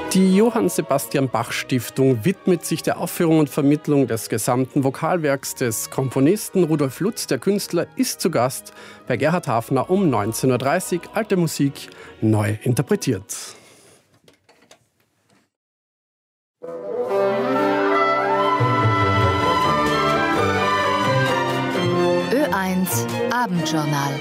Die Johann Sebastian Bach Stiftung widmet sich der Aufführung und Vermittlung des gesamten Vokalwerks des Komponisten Rudolf Lutz. Der Künstler ist zu Gast bei Gerhard Hafner um 19.30 Uhr. Alte Musik neu interpretiert. Ö1 Abendjournal.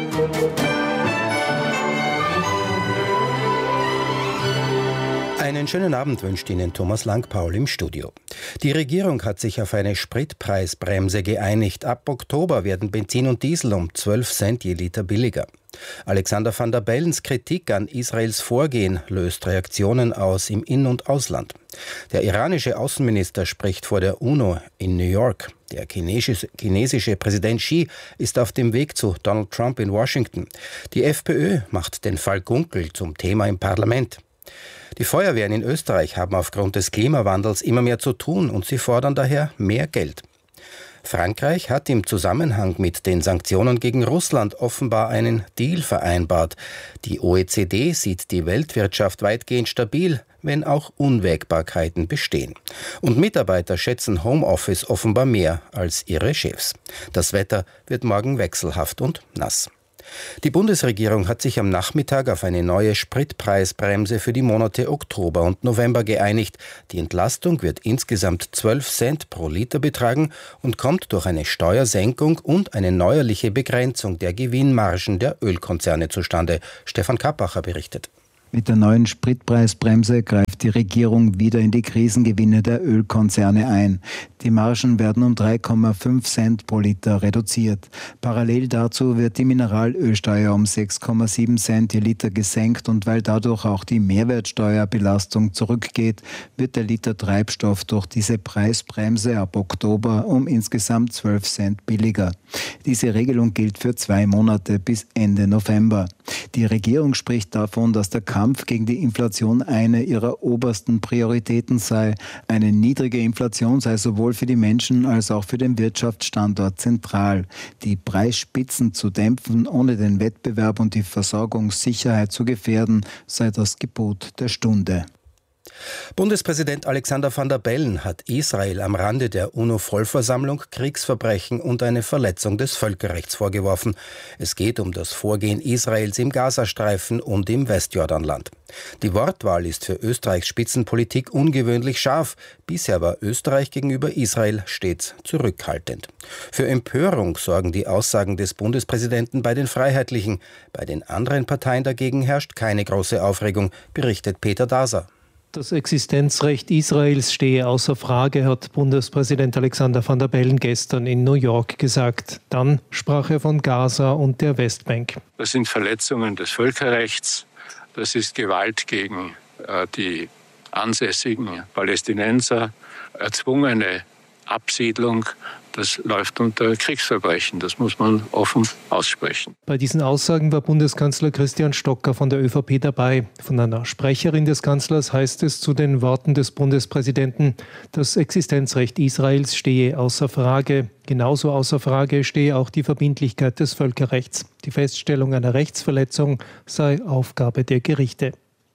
Einen schönen Abend wünscht Ihnen Thomas Lang-Paul im Studio. Die Regierung hat sich auf eine Spritpreisbremse geeinigt. Ab Oktober werden Benzin und Diesel um 12 Cent je Liter billiger. Alexander Van der Bellens Kritik an Israels Vorgehen löst Reaktionen aus im In- und Ausland. Der iranische Außenminister spricht vor der UNO in New York. Der chinesische Präsident Xi ist auf dem Weg zu Donald Trump in Washington. Die FPÖ macht den Fall Gunkel zum Thema im Parlament. Die Feuerwehren in Österreich haben aufgrund des Klimawandels immer mehr zu tun und sie fordern daher mehr Geld. Frankreich hat im Zusammenhang mit den Sanktionen gegen Russland offenbar einen Deal vereinbart. Die OECD sieht die Weltwirtschaft weitgehend stabil, wenn auch Unwägbarkeiten bestehen. Und Mitarbeiter schätzen Homeoffice offenbar mehr als ihre Chefs. Das Wetter wird morgen wechselhaft und nass. Die Bundesregierung hat sich am Nachmittag auf eine neue Spritpreisbremse für die Monate Oktober und November geeinigt. Die Entlastung wird insgesamt 12 Cent pro Liter betragen und kommt durch eine Steuersenkung und eine neuerliche Begrenzung der Gewinnmargen der Ölkonzerne zustande. Stefan Kappacher berichtet. Mit der neuen Spritpreisbremse greift die Regierung wieder in die Krisengewinne der Ölkonzerne ein. Die Margen werden um 3,5 Cent pro Liter reduziert. Parallel dazu wird die Mineralölsteuer um 6,7 Cent je Liter gesenkt und weil dadurch auch die Mehrwertsteuerbelastung zurückgeht, wird der Liter Treibstoff durch diese Preisbremse ab Oktober um insgesamt 12 Cent billiger. Diese Regelung gilt für 2 Monate bis Ende November. Die Regierung spricht davon, dass der Kampf gegen die Inflation eine ihrer obersten Prioritäten sei. Eine niedrige Inflation sei sowohl für die Menschen als auch für den Wirtschaftsstandort zentral. Die Preisspitzen zu dämpfen, ohne den Wettbewerb und die Versorgungssicherheit zu gefährden, sei das Gebot der Stunde. Bundespräsident Alexander Van der Bellen hat Israel am Rande der UNO-Vollversammlung Kriegsverbrechen und eine Verletzung des Völkerrechts vorgeworfen. Es geht um das Vorgehen Israels im Gazastreifen und im Westjordanland. Die Wortwahl ist für Österreichs Spitzenpolitik ungewöhnlich scharf. Bisher war Österreich gegenüber Israel stets zurückhaltend. Für Empörung sorgen die Aussagen des Bundespräsidenten bei den Freiheitlichen. Bei den anderen Parteien dagegen herrscht keine große Aufregung, berichtet Peter Daser. Das Existenzrecht Israels stehe außer Frage, hat Bundespräsident Alexander Van der Bellen gestern in New York gesagt. Dann sprach er von Gaza und der Westbank. Das sind Verletzungen des Völkerrechts. Das ist Gewalt gegen die ansässigen Palästinenser, erzwungene Absiedlung. Das läuft unter Kriegsverbrechen. Das muss man offen aussprechen. Bei diesen Aussagen war Bundeskanzler Christian Stocker von der ÖVP dabei. Von einer Sprecherin des Kanzlers heißt es zu den Worten des Bundespräsidenten, das Existenzrecht Israels stehe außer Frage. Genauso außer Frage stehe auch die Verbindlichkeit des Völkerrechts. Die Feststellung einer Rechtsverletzung sei Aufgabe der Gerichte.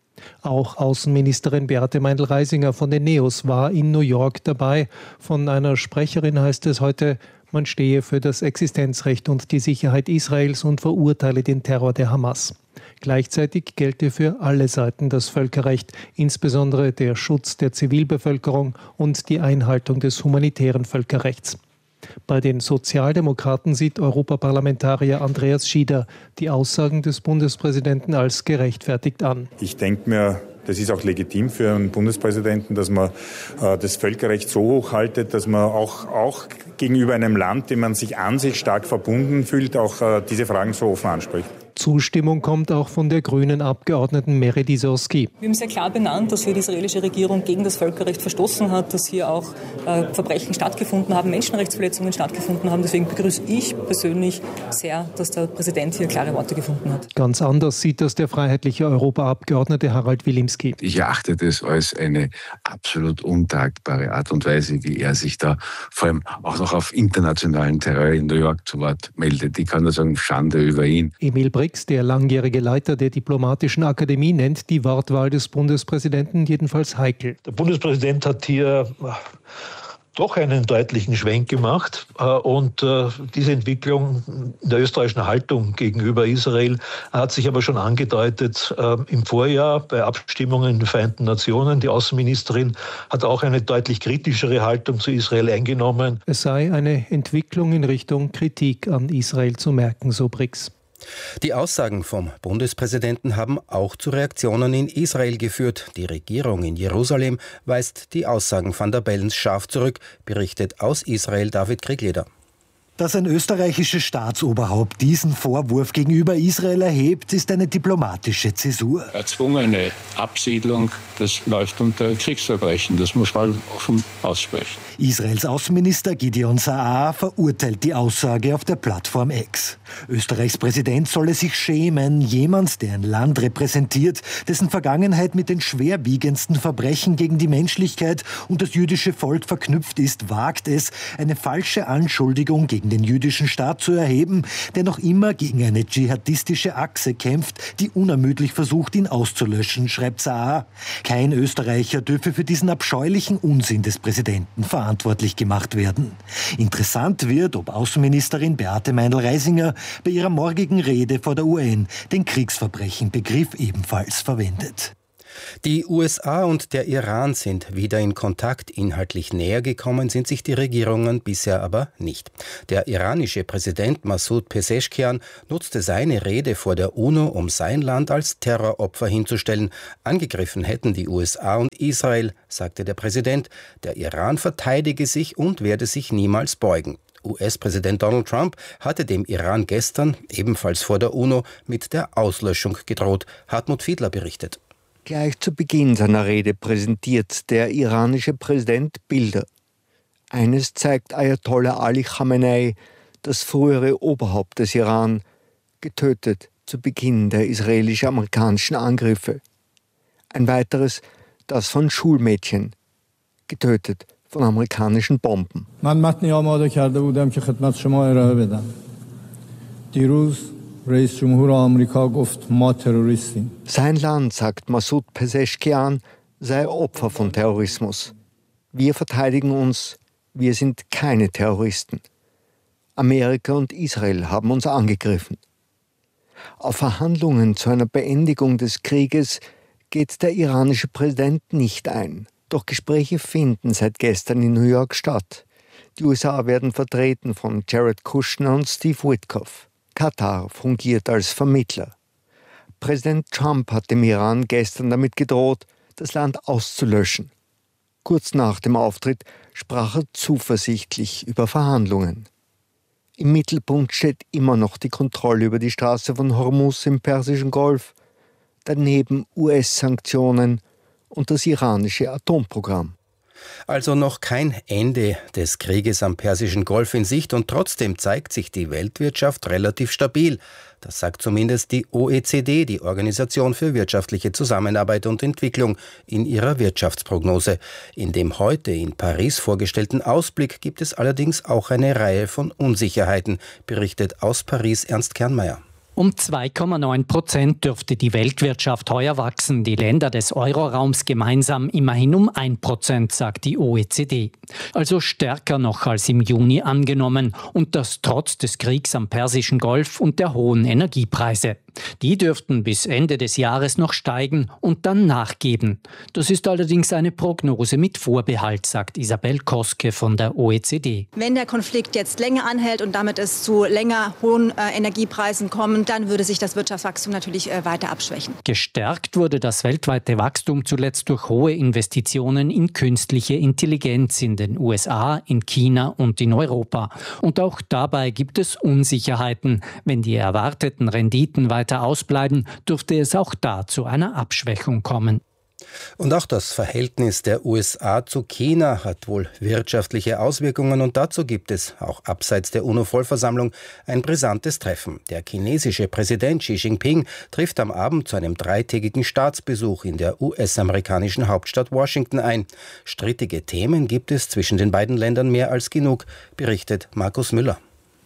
Auch Außenministerin Beate Meindl-Reisinger von den NEOS war in New York dabei. Von einer Sprecherin heißt es heute, man stehe für das Existenzrecht und die Sicherheit Israels und verurteile den Terror der Hamas. Gleichzeitig gelte für alle Seiten das Völkerrecht, insbesondere der Schutz der Zivilbevölkerung und die Einhaltung des humanitären Völkerrechts. Bei den Sozialdemokraten sieht Europaparlamentarier Andreas Schieder die Aussagen des Bundespräsidenten als gerechtfertigt an. Ich denke mir, das ist auch legitim für einen Bundespräsidenten, dass man das Völkerrecht so hochhaltet, dass man auch gegenüber einem Land, dem man sich an sich stark verbunden fühlt, auch diese Fragen so offen anspricht. Zustimmung kommt auch von der grünen Abgeordneten Mehret Izorski. Wir haben sehr klar benannt, dass hier die israelische Regierung gegen das Völkerrecht verstoßen hat, dass hier auch Verbrechen stattgefunden haben, Menschenrechtsverletzungen stattgefunden haben. Deswegen begrüße ich persönlich sehr, dass der Präsident hier klare Worte gefunden hat. Ganz anders sieht das der freiheitliche Europaabgeordnete Harald Wilimski. Ich erachte das als eine absolut untaktbare Art und Weise, wie er sich da vor allem auch noch auf internationalen Terrain in New York zu Wort meldet. Ich kann nur sagen, Schande über ihn. Emil Brix Briggs, der langjährige Leiter der Diplomatischen Akademie, nennt die Wortwahl des Bundespräsidenten jedenfalls heikel. Der Bundespräsident hat hier doch einen deutlichen Schwenk gemacht und diese Entwicklung der österreichischen Haltung gegenüber Israel hat sich aber schon angedeutet im Vorjahr bei Abstimmungen in den Vereinten Nationen. Die Außenministerin hat auch eine deutlich kritischere Haltung zu Israel eingenommen. Es sei eine Entwicklung in Richtung Kritik an Israel zu merken, so Briggs. Die Aussagen vom Bundespräsidenten haben auch zu Reaktionen in Israel geführt. Die Regierung in Jerusalem weist die Aussagen van der Bellens scharf zurück, berichtet aus Israel David Kriegleder. Dass ein österreichisches Staatsoberhaupt diesen Vorwurf gegenüber Israel erhebt, ist eine diplomatische Zäsur. Erzwungene Absiedlung, das läuft unter Kriegsverbrechen. Das muss man offen aussprechen. Israels Außenminister Gideon Saar verurteilt die Aussage auf der Plattform X. Österreichs Präsident solle sich schämen. Jemand, der ein Land repräsentiert, dessen Vergangenheit mit den schwerwiegendsten Verbrechen gegen die Menschlichkeit und das jüdische Volk verknüpft ist, wagt es, eine falsche Anschuldigung gegen den jüdischen Staat zu erheben, der noch immer gegen eine dschihadistische Achse kämpft, die unermüdlich versucht, ihn auszulöschen, schreibt Saar. Kein Österreicher dürfe für diesen abscheulichen Unsinn des Präsidenten verantwortlich gemacht werden. Interessant wird, ob Außenministerin Beate Meindl-Reisinger bei ihrer morgigen Rede vor der UN den Kriegsverbrechenbegriff ebenfalls verwendet. Die USA und der Iran sind wieder in Kontakt. Inhaltlich näher gekommen sind sich die Regierungen bisher aber nicht. Der iranische Präsident Massoud Pezeshkian nutzte seine Rede vor der UNO, um sein Land als Terroropfer hinzustellen. Angegriffen hätten die USA und Israel, sagte der Präsident. Der Iran verteidige sich und werde sich niemals beugen. US-Präsident Donald Trump hatte dem Iran gestern, ebenfalls vor der UNO, mit der Auslöschung gedroht. Hartmut Fiedler berichtet. Gleich zu Beginn seiner Rede präsentiert der iranische Präsident Bilder. Eines zeigt Ayatollah Ali Khamenei, das frühere Oberhaupt des Iran, getötet zu Beginn der israelisch-amerikanischen Angriffe. Ein weiteres, das von Schulmädchen, getötet von amerikanischen Bomben. Sein Land, sagt Massoud Pezeshkian, sei Opfer von Terrorismus. Wir verteidigen uns, wir sind keine Terroristen. Amerika und Israel haben uns angegriffen. Auf Verhandlungen zu einer Beendigung des Krieges geht der iranische Präsident nicht ein. Doch Gespräche finden seit gestern in New York statt. Die USA werden vertreten von Jared Kushner und Steve Witkoff. Katar fungiert als Vermittler. Präsident Trump hat dem Iran gestern damit gedroht, das Land auszulöschen. Kurz nach dem Auftritt sprach er zuversichtlich über Verhandlungen. Im Mittelpunkt steht immer noch die Kontrolle über die Straße von Hormuz im Persischen Golf, daneben US-Sanktionen und das iranische Atomprogramm. Also noch kein Ende des Krieges am Persischen Golf in Sicht und trotzdem zeigt sich die Weltwirtschaft relativ stabil. Das sagt zumindest die OECD, die Organisation für wirtschaftliche Zusammenarbeit und Entwicklung, in ihrer Wirtschaftsprognose. In dem heute in Paris vorgestellten Ausblick gibt es allerdings auch eine Reihe von Unsicherheiten, berichtet aus Paris Ernst Kernmeier. Um 2,9% dürfte die Weltwirtschaft heuer wachsen, die Länder des Euroraums gemeinsam immerhin um 1%, sagt die OECD. Also stärker noch als im Juni angenommen und das trotz des Kriegs am Persischen Golf und der hohen Energiepreise. Die dürften bis Ende des Jahres noch steigen und dann nachgeben. Das ist allerdings eine Prognose mit Vorbehalt, sagt Isabel Koske von der OECD. Wenn der Konflikt jetzt länger anhält und damit es zu länger hohen Energiepreisen kommt, dann würde sich das Wirtschaftswachstum natürlich weiter abschwächen. Gestärkt wurde das weltweite Wachstum zuletzt durch hohe Investitionen in künstliche Intelligenz in den USA, in China und in Europa. Und auch dabei gibt es Unsicherheiten. Wenn die erwarteten Renditen weiter ausbleiben, dürfte es auch da zu einer Abschwächung kommen. Und auch das Verhältnis der USA zu China hat wohl wirtschaftliche Auswirkungen und dazu gibt es, auch abseits der UNO-Vollversammlung, ein brisantes Treffen. Der chinesische Präsident Xi Jinping trifft am Abend zu einem 3-tägigen Staatsbesuch in der US-amerikanischen Hauptstadt Washington ein. Strittige Themen gibt es zwischen den beiden Ländern mehr als genug, berichtet Markus Müller.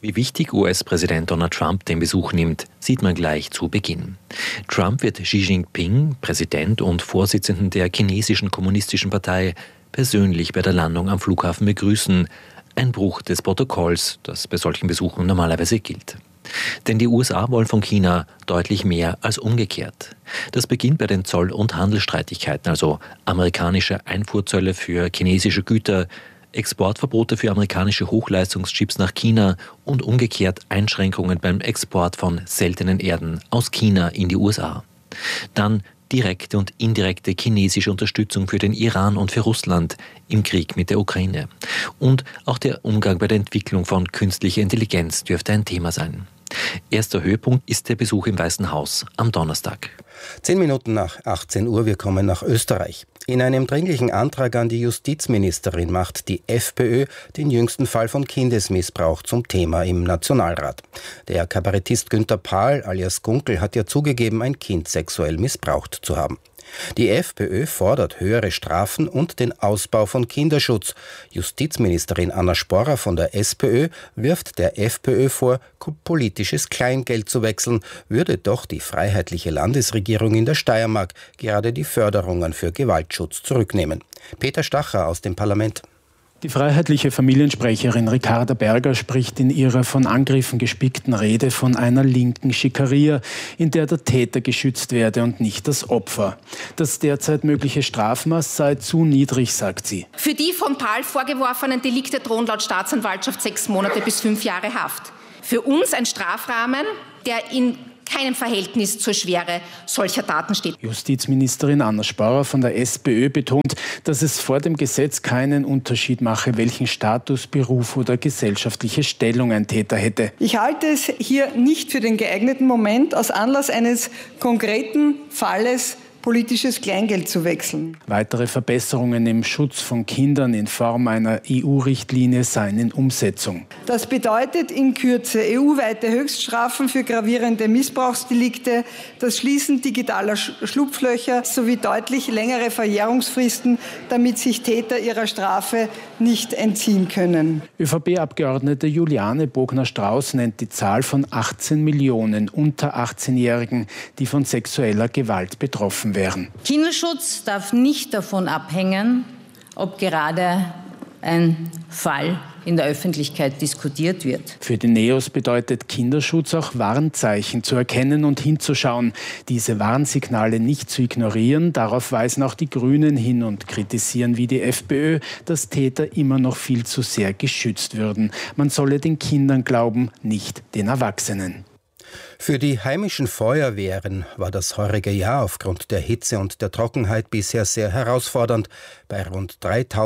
Wie wichtig US-Präsident Donald Trump den Besuch nimmt, sieht man gleich zu Beginn. Trump wird Xi Jinping, Präsident und Vorsitzenden der chinesischen Kommunistischen Partei, persönlich bei der Landung am Flughafen begrüßen. Ein Bruch des Protokolls, das bei solchen Besuchen normalerweise gilt. Denn die USA wollen von China deutlich mehr als umgekehrt. Das beginnt bei den Zoll- und Handelsstreitigkeiten, also amerikanische Einfuhrzölle für chinesische Güter, Exportverbote für amerikanische Hochleistungschips nach China und umgekehrt Einschränkungen beim Export von seltenen Erden aus China in die USA. Dann direkte und indirekte chinesische Unterstützung für den Iran und für Russland im Krieg mit der Ukraine. Und auch der Umgang bei der Entwicklung von künstlicher Intelligenz dürfte ein Thema sein. Erster Höhepunkt ist der Besuch im Weißen Haus am Donnerstag. 10 Minuten nach 18 Uhr, wir kommen nach Österreich. In einem dringlichen Antrag an die Justizministerin macht die FPÖ den jüngsten Fall von Kindesmissbrauch zum Thema im Nationalrat. Der Kabarettist Günther Pahl alias Gunkel hat ja zugegeben, ein Kind sexuell missbraucht zu haben. Die FPÖ fordert höhere Strafen und den Ausbau von Kinderschutz. Justizministerin Anna Sporrer von der SPÖ wirft der FPÖ vor, politisches Kleingeld zu wechseln, würde doch die freiheitliche Landesregierung in der Steiermark gerade die Förderungen für Gewaltschutz zurücknehmen. Peter Stacher aus dem Parlament. Die freiheitliche Familiensprecherin Ricarda Berger spricht in ihrer von Angriffen gespickten Rede von einer linken Schikaria, in der der Täter geschützt werde und nicht das Opfer. Das derzeit mögliche Strafmaß sei zu niedrig, sagt sie. Für die von Pahl vorgeworfenen Delikte drohen laut Staatsanwaltschaft 6 Monate bis 5 Jahre Haft. Für uns ein Strafrahmen, der in keinem Verhältnis zur Schwere solcher Taten steht. Justizministerin Anna Sporrer von der SPÖ betont, dass es vor dem Gesetz keinen Unterschied mache, welchen Status, Beruf oder gesellschaftliche Stellung ein Täter hätte. Ich halte es hier nicht für den geeigneten Moment, aus Anlass eines konkreten Falles politisches Kleingeld zu wechseln. Weitere Verbesserungen im Schutz von Kindern in Form einer EU-Richtlinie seien in Umsetzung. Das bedeutet in Kürze EU-weite Höchststrafen für gravierende Missbrauchsdelikte, das Schließen digitaler Schlupflöcher sowie deutlich längere Verjährungsfristen, damit sich Täter ihrer Strafe nicht entziehen können. ÖVP-Abgeordnete Juliane Bogner-Strauß nennt die Zahl von 18 Millionen unter 18-Jährigen, die von sexueller Gewalt betroffen wären. Kinderschutz darf nicht davon abhängen, ob gerade ein Fall in der Öffentlichkeit diskutiert wird. Für die NEOS bedeutet Kinderschutz auch Warnzeichen zu erkennen und hinzuschauen. Diese Warnsignale nicht zu ignorieren, darauf weisen auch die Grünen hin und kritisieren wie die FPÖ, dass Täter immer noch viel zu sehr geschützt würden. Man solle den Kindern glauben, nicht den Erwachsenen. Für die heimischen Feuerwehren war das heurige Jahr aufgrund der Hitze und der Trockenheit bisher sehr herausfordernd. Bei rund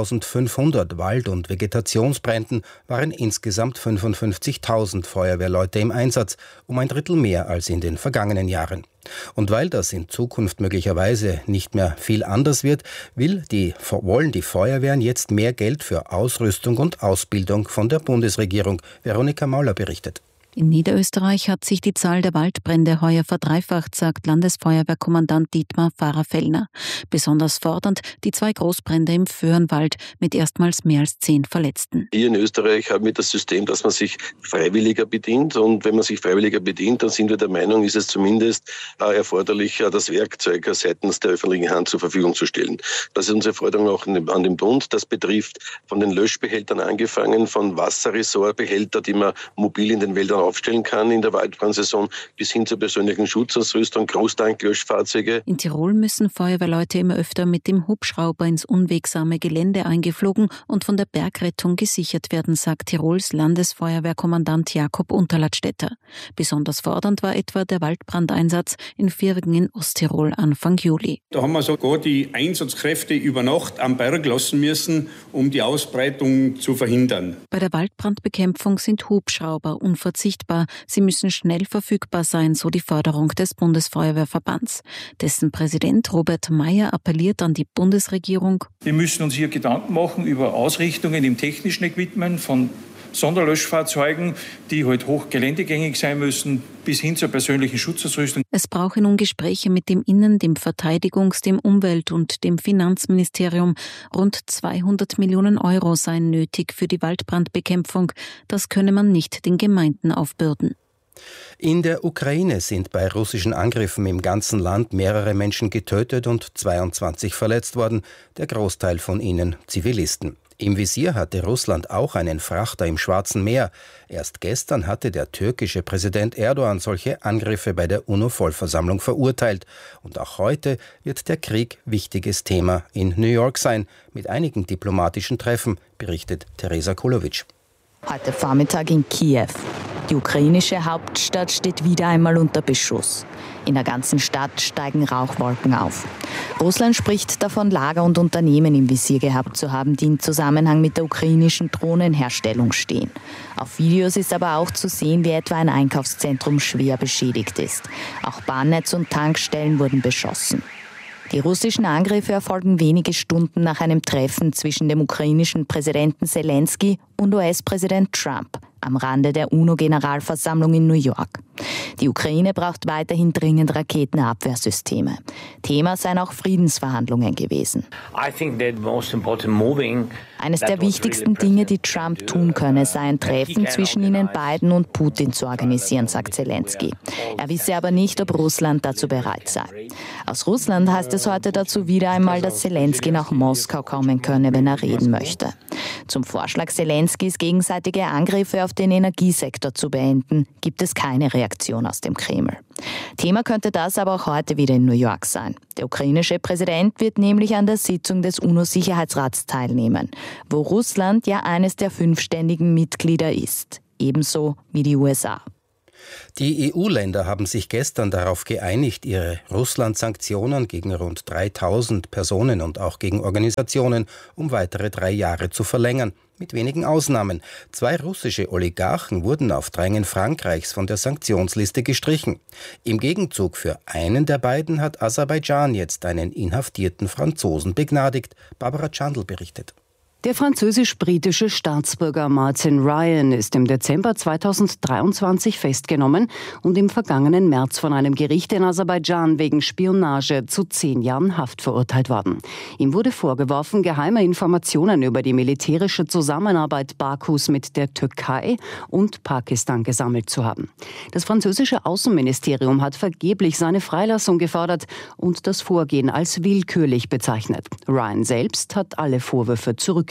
3.500 Wald- und Vegetationsbränden waren insgesamt 55.000 Feuerwehrleute im Einsatz, um ein Drittel mehr als in den vergangenen Jahren. Und weil das in Zukunft möglicherweise nicht mehr viel anders wird, wollen die Feuerwehren jetzt mehr Geld für Ausrüstung und Ausbildung von der Bundesregierung. Veronika Mauler berichtet. In Niederösterreich hat sich die Zahl der Waldbrände heuer verdreifacht, sagt Landesfeuerwehrkommandant Dietmar Pfarrer-Fellner. Besonders fordernd die 2 Großbrände im Föhrenwald mit erstmals mehr als 10 Verletzten. Hier in Österreich haben wir das System, dass man sich freiwilliger bedient. Und wenn man sich freiwilliger bedient, dann sind wir der Meinung, ist es zumindest erforderlich, das Werkzeug seitens der öffentlichen Hand zur Verfügung zu stellen. Das ist unsere Forderung auch an den Bund. Das betrifft von den Löschbehältern angefangen, von Wasserressortbehältern, die man mobil in den Wäldern aufstellen kann in der Waldbrandsaison, bis hin zur persönlichen Schutzausrüstung, Großtanklöschfahrzeuge. In Tirol müssen Feuerwehrleute immer öfter mit dem Hubschrauber ins unwegsame Gelände eingeflogen und von der Bergrettung gesichert werden, sagt Tirols Landesfeuerwehrkommandant Jakob Unterladstätter. Besonders fordernd war etwa der Waldbrandeinsatz in Virgen in Osttirol Anfang Juli. Da haben wir sogar die Einsatzkräfte über Nacht am Berg lassen müssen, um die Ausbreitung zu verhindern. Bei der Waldbrandbekämpfung sind Hubschrauber unverzichtbar. Sie müssen schnell verfügbar sein, so die Forderung des Bundesfeuerwehrverbands. Dessen Präsident Robert Mayer appelliert an die Bundesregierung. Wir müssen uns hier Gedanken machen über Ausrichtungen im technischen Equipment von Sonderlöschfahrzeugen, die halt hochgeländegängig sein müssen, bis hin zur persönlichen Schutzausrüstung. Es brauche nun Gespräche mit dem Innen-, dem Verteidigungs-, dem Umwelt- und dem Finanzministerium. Rund 200 Millionen Euro seien nötig für die Waldbrandbekämpfung. Das könne man nicht den Gemeinden aufbürden. In der Ukraine sind bei russischen Angriffen im ganzen Land mehrere Menschen getötet und 22 verletzt worden, der Großteil von ihnen Zivilisten. Im Visier hatte Russland auch einen Frachter im Schwarzen Meer. Erst gestern hatte der türkische Präsident Erdogan solche Angriffe bei der UNO-Vollversammlung verurteilt. Und auch heute wird der Krieg wichtiges Thema in New York sein, mit einigen diplomatischen Treffen, berichtet Teresa Kulowitsch. Heute Vormittag in Kiew. Die ukrainische Hauptstadt steht wieder einmal unter Beschuss. In der ganzen Stadt steigen Rauchwolken auf. Russland spricht davon, Lager und Unternehmen im Visier gehabt zu haben, die im Zusammenhang mit der ukrainischen Drohnenherstellung stehen. Auf Videos ist aber auch zu sehen, wie etwa ein Einkaufszentrum schwer beschädigt ist. Auch Bahnnetz und Tankstellen wurden beschossen. Die russischen Angriffe erfolgen wenige Stunden nach einem Treffen zwischen dem ukrainischen Präsidenten Zelensky und US-Präsident Trump am Rande der UNO-Generalversammlung in New York. Die Ukraine braucht weiterhin dringend Raketenabwehrsysteme. Thema seien auch Friedensverhandlungen gewesen. Eines der wichtigsten Dinge, die Trump tun könne, sei ein Treffen zwischen ihnen beiden und Putin zu organisieren, sagt Zelensky. Er wisse aber nicht, ob Russland dazu bereit sei. Aus Russland heißt es heute dazu wieder einmal, dass Zelensky nach Moskau kommen könne, wenn er reden möchte. Zum Vorschlag Zelenskys, gegenseitige Angriffe auf den Energiesektor zu beenden, gibt es keine Reaktion aus dem Kreml. Thema könnte das aber auch heute wieder in New York sein. Der ukrainische Präsident wird nämlich an der Sitzung des UNO-Sicherheitsrats teilnehmen, wo Russland ja eines der 5 ständigen Mitglieder ist, ebenso wie die USA. Die EU-Länder haben sich gestern darauf geeinigt, ihre Russland-Sanktionen gegen rund 3000 Personen und auch gegen Organisationen um weitere 3 Jahre zu verlängern, mit wenigen Ausnahmen. 2 russische Oligarchen wurden auf Drängen Frankreichs von der Sanktionsliste gestrichen. Im Gegenzug für einen der beiden hat Aserbaidschan jetzt einen inhaftierten Franzosen begnadigt. Barbara Chandl berichtet. Der französisch-britische Staatsbürger Martin Ryan ist im Dezember 2023 festgenommen und im vergangenen März von einem Gericht in Aserbaidschan wegen Spionage zu 10 Jahren Haft verurteilt worden. Ihm wurde vorgeworfen, geheime Informationen über die militärische Zusammenarbeit Bakus mit der Türkei und Pakistan gesammelt zu haben. Das französische Außenministerium hat vergeblich seine Freilassung gefordert und das Vorgehen als willkürlich bezeichnet. Ryan selbst hat alle Vorwürfe zurückgewiesen.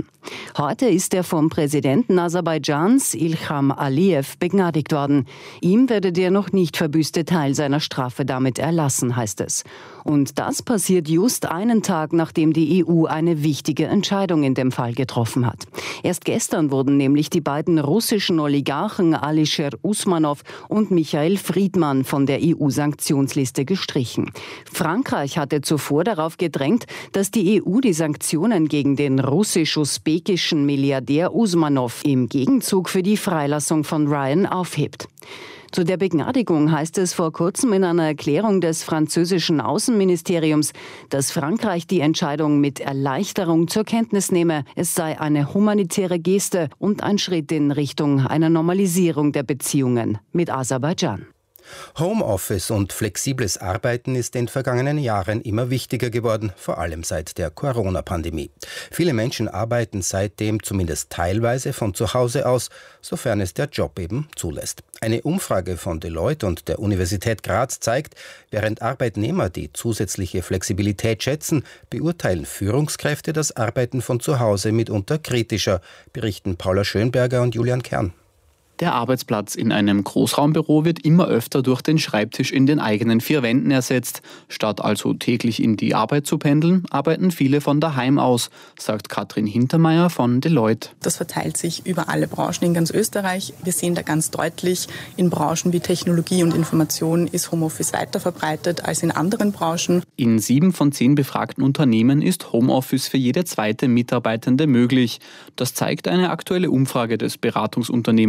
Heute ist er vom Präsidenten Aserbaidschans Ilham Aliyev begnadigt worden. Ihm werde der noch nicht verbüßte Teil seiner Strafe damit erlassen, heißt es. Und das passiert just einen Tag, nachdem die EU eine wichtige Entscheidung in dem Fall getroffen hat. Erst gestern wurden nämlich die beiden russischen Oligarchen Alisher Usmanov und Michael Friedmann von der EU-Sanktionsliste gestrichen. Frankreich hatte zuvor darauf gedrängt, dass die EU die Sanktionen gegen den russisch-usbekischen Milliardär Usmanov im Gegenzug für die Freilassung von Ryan aufhebt. Zu der Begnadigung heißt es vor kurzem in einer Erklärung des französischen Außenministeriums, dass Frankreich die Entscheidung mit Erleichterung zur Kenntnis nehme. Es sei eine humanitäre Geste und ein Schritt in Richtung einer Normalisierung der Beziehungen mit Aserbaidschan. Homeoffice und flexibles Arbeiten ist in den vergangenen Jahren immer wichtiger geworden, vor allem seit der Corona-Pandemie. Viele Menschen arbeiten seitdem zumindest teilweise von zu Hause aus, sofern es der Job eben zulässt. Eine Umfrage von Deloitte und der Universität Graz zeigt, während Arbeitnehmer die zusätzliche Flexibilität schätzen, beurteilen Führungskräfte das Arbeiten von zu Hause mitunter kritischer, berichten Paula Schönberger und Julian Kern. Der Arbeitsplatz in einem Großraumbüro wird immer öfter durch den Schreibtisch in den eigenen 4 Wänden ersetzt. Statt also täglich in die Arbeit zu pendeln, arbeiten viele von daheim aus, sagt Katrin Hintermeier von Deloitte. Das verteilt sich über alle Branchen in ganz Österreich. Wir sehen da ganz deutlich, in Branchen wie Technologie und Information ist Homeoffice weiter verbreitet als in anderen Branchen. In 7 von 10 befragten Unternehmen ist Homeoffice für jede zweite Mitarbeitende möglich. Das zeigt eine aktuelle Umfrage des Beratungsunternehmens Deloitte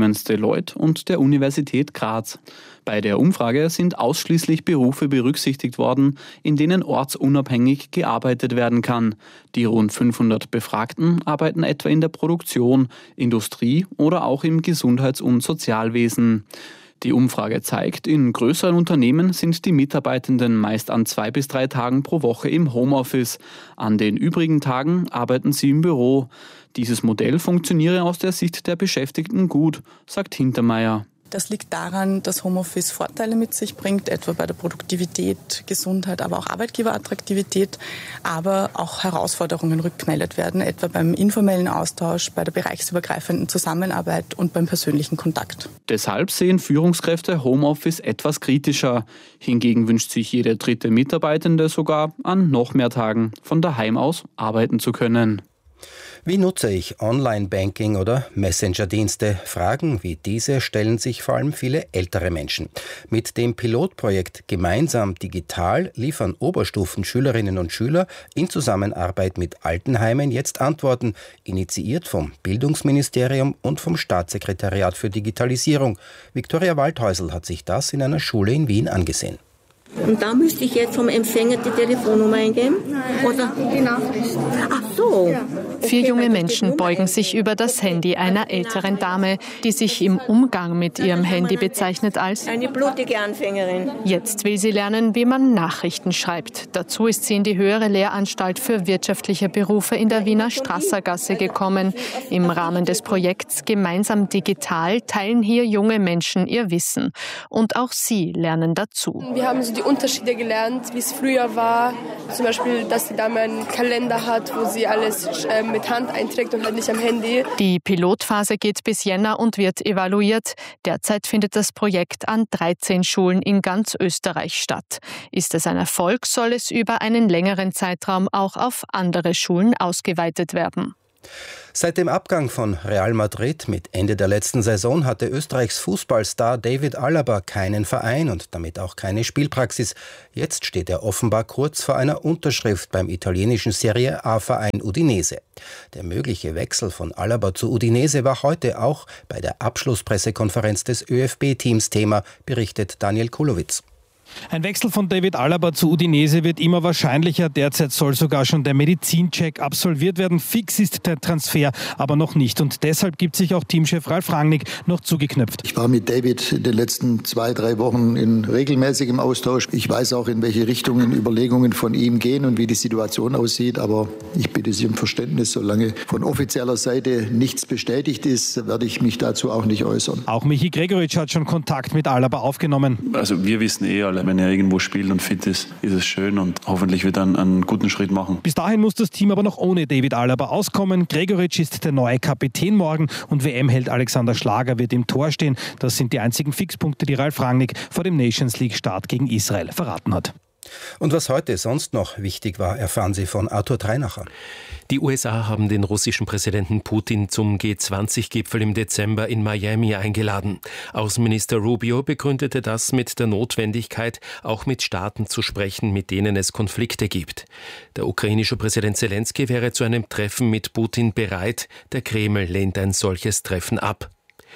Deloitte und der Universität Graz. Bei der Umfrage sind ausschließlich Berufe berücksichtigt worden, in denen ortsunabhängig gearbeitet werden kann. Die rund 500 Befragten arbeiten etwa in der Produktion, Industrie oder auch im Gesundheits- und Sozialwesen. Die Umfrage zeigt, in größeren Unternehmen sind die Mitarbeitenden meist an 2 bis 3 Tagen pro Woche im Homeoffice. An den übrigen Tagen arbeiten sie im Büro. Dieses Modell funktioniere aus der Sicht der Beschäftigten gut, sagt Hintermeier. Das liegt daran, dass Homeoffice Vorteile mit sich bringt, etwa bei der Produktivität, Gesundheit, aber auch Arbeitgeberattraktivität, aber auch Herausforderungen rückgemeldet werden, etwa beim informellen Austausch, bei der bereichsübergreifenden Zusammenarbeit und beim persönlichen Kontakt. Deshalb sehen Führungskräfte Homeoffice etwas kritischer. Hingegen wünscht sich jede dritte Mitarbeitende sogar, an noch mehr Tagen von daheim aus arbeiten zu können. Wie nutze ich Online-Banking oder Messenger-Dienste? Fragen wie diese stellen sich vor allem viele ältere Menschen. Mit dem Pilotprojekt Gemeinsam Digital liefern Oberstufenschülerinnen und Schüler in Zusammenarbeit mit Altenheimen jetzt Antworten, initiiert vom Bildungsministerium und vom Staatssekretariat für Digitalisierung. Viktoria Waldhäusl hat sich das in einer Schule in Wien angesehen. Und da müsste ich jetzt vom Empfänger die Telefonnummer eingeben? Oder die Nachricht. Ach so. Ja. Okay. 4 junge Menschen beugen sich über das Handy einer älteren Dame, die sich im Umgang mit ihrem Handy bezeichnet als eine blutige Anfängerin. Jetzt will sie lernen, wie man Nachrichten schreibt. Dazu ist sie in die Höhere Lehranstalt für wirtschaftliche Berufe in der Wiener Strassergasse gekommen. Im Rahmen des Projekts Gemeinsam Digital teilen hier junge Menschen ihr Wissen. Und auch sie lernen dazu. Wir haben so die Unterschiede gelernt, wie es früher war. Zum Beispiel, dass die Dame einen Kalender hat, wo sie alles mit Hand einträgt und halt nicht am Handy. Die Pilotphase geht bis Jänner und wird evaluiert. Derzeit findet das Projekt an 13 Schulen in ganz Österreich statt. Ist es ein Erfolg, soll es über einen längeren Zeitraum auch auf andere Schulen ausgeweitet werden. Seit dem Abgang von Real Madrid mit Ende der letzten Saison hatte Österreichs Fußballstar David Alaba keinen Verein und damit auch keine Spielpraxis. Jetzt steht er offenbar kurz vor einer Unterschrift beim italienischen Serie A-Verein Udinese. Der mögliche Wechsel von Alaba zu Udinese war heute auch bei der Abschlusspressekonferenz des ÖFB-Teams Thema, berichtet Daniel Kulowitz. Ein Wechsel von David Alaba zu Udinese wird immer wahrscheinlicher. Derzeit soll sogar schon der Medizincheck absolviert werden. Fix ist der Transfer aber noch nicht. Und deshalb gibt sich auch Teamchef Ralf Rangnick noch zugeknöpft. Ich war mit David in den letzten 2-3 Wochen in regelmäßigem Austausch. Ich weiß auch, in welche Richtungen Überlegungen von ihm gehen und wie die Situation aussieht. Aber ich bitte Sie um Verständnis. Solange von offizieller Seite nichts bestätigt ist, werde ich mich dazu auch nicht äußern. Auch Michi Gregoritsch hat schon Kontakt mit Alaba aufgenommen. Also wir wissen alle, wenn er irgendwo spielt und fit ist, ist es schön und hoffentlich wird er einen guten Schritt machen. Bis dahin muss das Team aber noch ohne David Alaba auskommen. Gregoritsch ist der neue Kapitän morgen und WM-Held Alexander Schlager wird im Tor stehen. Das sind die einzigen Fixpunkte, die Ralf Rangnick vor dem Nations-League-Start gegen Israel verraten hat. Und was heute sonst noch wichtig war, erfahren Sie von Arthur Treinacher. Die USA haben den russischen Präsidenten Putin zum G20-Gipfel im Dezember in Miami eingeladen. Außenminister Rubio begründete das mit der Notwendigkeit, auch mit Staaten zu sprechen, mit denen es Konflikte gibt. Der ukrainische Präsident Zelensky wäre zu einem Treffen mit Putin bereit. Der Kreml lehnt ein solches Treffen ab.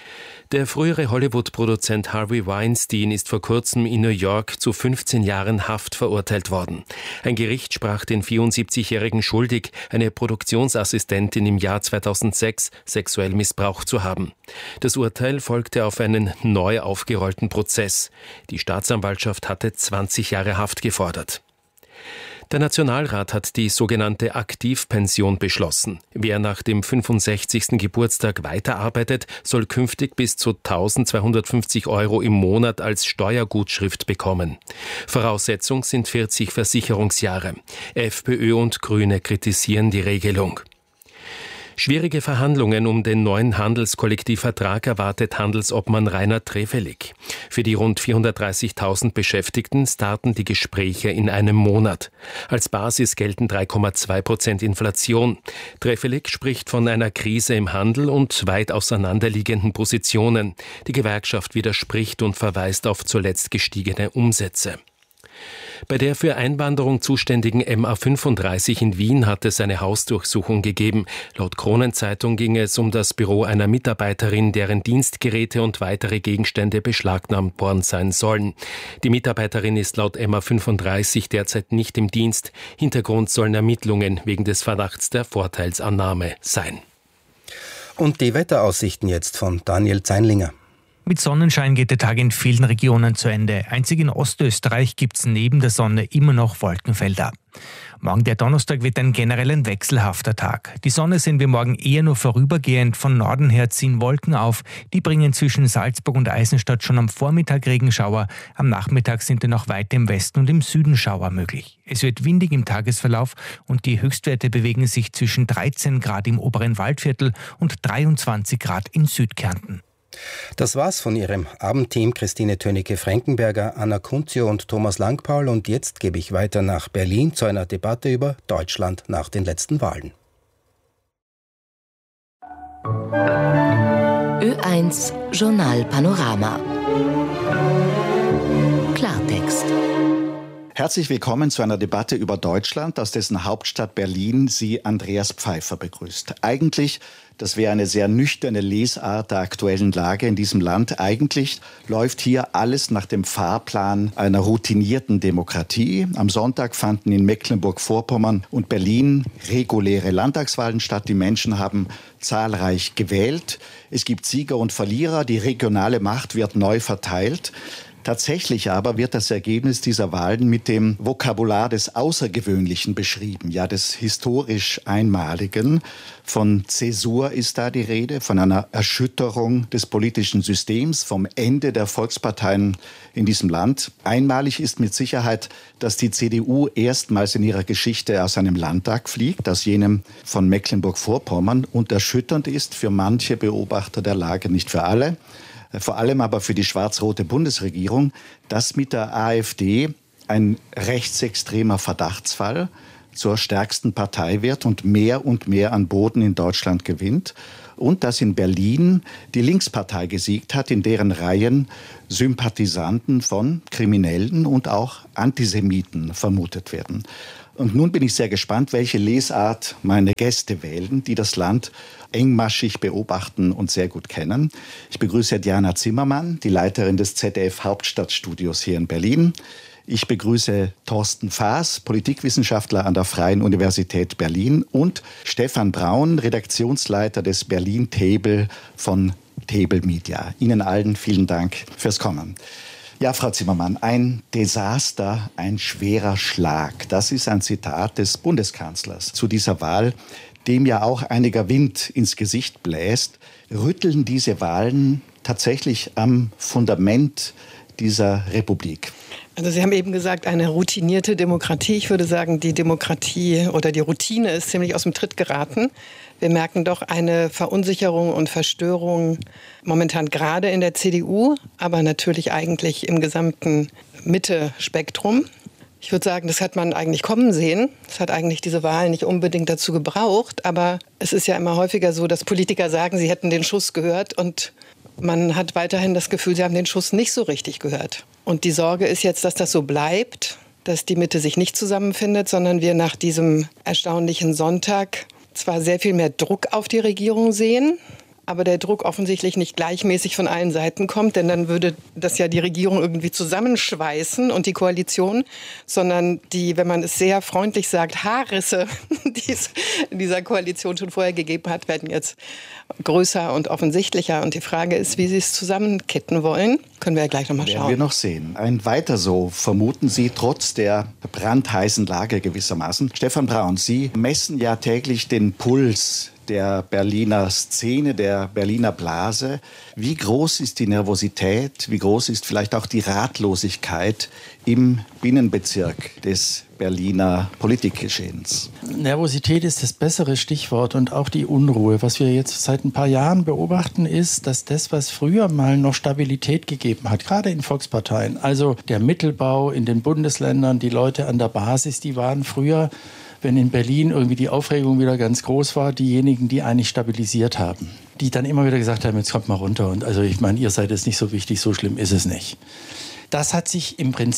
Der frühere Hollywood-Produzent Harvey Weinstein ist vor kurzem in New York zu 15 Jahren Haft verurteilt worden. Ein Gericht sprach den 74-Jährigen schuldig, eine Produktionsassistentin im Jahr 2006 sexuell missbraucht zu haben. Das Urteil folgte auf einen neu aufgerollten Prozess. Die Staatsanwaltschaft hatte 20 Jahre Haft gefordert. Der Nationalrat hat die sogenannte Aktivpension beschlossen. Wer nach dem 65. Geburtstag weiterarbeitet, soll künftig bis zu 1.250 € im Monat als Steuergutschrift bekommen. Voraussetzung sind 40 Versicherungsjahre. FPÖ und Grüne kritisieren die Regelung. Schwierige Verhandlungen um den neuen Handelskollektivvertrag erwartet Handelsobmann Rainer Trefelig. Für die rund 430.000 Beschäftigten starten die Gespräche in einem Monat. Als Basis gelten 3,2% Inflation. Trefelig spricht von einer Krise im Handel und weit auseinanderliegenden Positionen. Die Gewerkschaft widerspricht und verweist auf zuletzt gestiegene Umsätze. Bei der für Einwanderung zuständigen MA35 in Wien hat es eine Hausdurchsuchung gegeben. Laut Kronenzeitung ging es um das Büro einer Mitarbeiterin, deren Dienstgeräte und weitere Gegenstände beschlagnahmt worden sein sollen. Die Mitarbeiterin ist laut MA35 derzeit nicht im Dienst. Hintergrund sollen Ermittlungen wegen des Verdachts der Vorteilsannahme sein. Und die Wetteraussichten jetzt von Daniel Zeinlinger. Mit Sonnenschein geht der Tag in vielen Regionen zu Ende. Einzig in Ostösterreich gibt es neben der Sonne immer noch Wolkenfelder. Morgen, der Donnerstag, wird generell ein wechselhafter Tag. Die Sonne sehen wir morgen eher nur vorübergehend. Von Norden her ziehen Wolken auf. Die bringen zwischen Salzburg und Eisenstadt schon am Vormittag Regenschauer. Am Nachmittag sind dann auch weit im Westen und im Süden Schauer möglich. Es wird windig im Tagesverlauf und die Höchstwerte bewegen sich zwischen 13 Grad im oberen Waldviertel und 23 Grad in Südkärnten. Das war's von Ihrem Abendteam Christine Tönicke-Frankenberger, Anna Kunzio und Thomas Langpaul. Und jetzt gebe ich weiter nach Berlin zu einer Debatte über Deutschland nach den letzten Wahlen. Ö1 Journal Panorama. Klartext. Herzlich willkommen zu einer Debatte über Deutschland, aus dessen Hauptstadt Berlin Sie Andreas Pfeiffer begrüßt. Eigentlich, das wäre eine sehr nüchterne Lesart der aktuellen Lage in diesem Land. Eigentlich läuft hier alles nach dem Fahrplan einer routinierten Demokratie. Am Sonntag fanden in Mecklenburg-Vorpommern und Berlin reguläre Landtagswahlen statt. Die Menschen haben zahlreich gewählt. Es gibt Sieger und Verlierer. Die regionale Macht wird neu verteilt. Tatsächlich aber wird das Ergebnis dieser Wahlen mit dem Vokabular des Außergewöhnlichen beschrieben, ja des historisch Einmaligen. Von Zäsur ist da die Rede, von einer Erschütterung des politischen Systems, vom Ende der Volksparteien in diesem Land. Einmalig ist mit Sicherheit, dass die CDU erstmals in ihrer Geschichte aus einem Landtag fliegt, aus jenem von Mecklenburg-Vorpommern, und erschütternd ist für manche Beobachter der Lage, nicht für alle, vor allem aber für die schwarz-rote Bundesregierung, dass mit der AfD ein rechtsextremer Verdachtsfall zur stärksten Partei wird und mehr an Boden in Deutschland gewinnt. Und dass in Berlin die Linkspartei gesiegt hat, in deren Reihen Sympathisanten von Kriminellen und auch Antisemiten vermutet werden. Und nun bin ich sehr gespannt, welche Lesart meine Gäste wählen, die das Land engmaschig beobachten und sehr gut kennen. Ich begrüße Diana Zimmermann, die Leiterin des ZDF-Hauptstadtstudios hier in Berlin. Ich begrüße Thorsten Faas, Politikwissenschaftler an der Freien Universität Berlin, und Stefan Braun, Redaktionsleiter des Berlin Table von Table Media. Ihnen allen vielen Dank fürs Kommen. Ja, Frau Zimmermann, ein Desaster, ein schwerer Schlag. Das ist ein Zitat des Bundeskanzlers zu dieser Wahl, dem ja auch einiger Wind ins Gesicht bläst. Rütteln diese Wahlen tatsächlich am Fundament dieser Republik? Also Sie haben eben gesagt, eine routinierte Demokratie. Ich würde sagen, die Demokratie oder die Routine ist ziemlich aus dem Tritt geraten. Wir merken doch eine Verunsicherung und Verstörung momentan gerade in der CDU, aber natürlich eigentlich im gesamten Mitte-Spektrum. Ich würde sagen, das hat man eigentlich kommen sehen. Das hat eigentlich diese Wahl nicht unbedingt dazu gebraucht. Aber es ist ja immer häufiger so, dass Politiker sagen, sie hätten den Schuss gehört. Und man hat weiterhin das Gefühl, sie haben den Schuss nicht so richtig gehört. Und die Sorge ist jetzt, dass das so bleibt, dass die Mitte sich nicht zusammenfindet, sondern wir nach diesem erstaunlichen Sonntag zwar sehr viel mehr Druck auf die Regierung sehen, aber der Druck offensichtlich nicht gleichmäßig von allen Seiten kommt, denn dann würde das ja die Regierung irgendwie zusammenschweißen und die Koalition, sondern die, wenn man es sehr freundlich sagt, Haarrisse, die es in dieser Koalition schon vorher gegeben hat, werden jetzt größer und offensichtlicher. Und die Frage ist, wie sie es zusammenkitten wollen. Können wir ja gleich noch mal schauen. Werden wir noch sehen. Ein weiter so, vermuten Sie, trotz der brandheißen Lage gewissermaßen. Stefan Braun, Sie messen ja täglich den Puls der Berliner Szene, der Berliner Blase. Wie groß ist die Nervosität, wie groß ist vielleicht auch die Ratlosigkeit im Binnenbezirk des Berliner Politikgeschehens? Nervosität ist das bessere Stichwort und auch die Unruhe. Was wir jetzt seit ein paar Jahren beobachten, ist, dass das, was früher mal noch Stabilität gegeben hat, gerade in Volksparteien, also der Mittelbau in den Bundesländern, die Leute an der Basis, die waren früher, wenn in Berlin irgendwie die Aufregung wieder ganz groß war, diejenigen, die eigentlich stabilisiert haben. Die dann immer wieder gesagt haben, jetzt kommt mal runter und also ich meine, ihr seid jetzt nicht so wichtig, so schlimm ist es nicht. Das hat sich im Prinzip